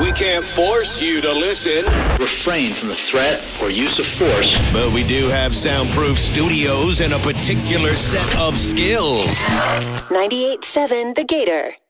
We can't force you to listen. Refrain from the threat or use of force. But we do have soundproof studios and a particular set of skills. 98.7 The Gator.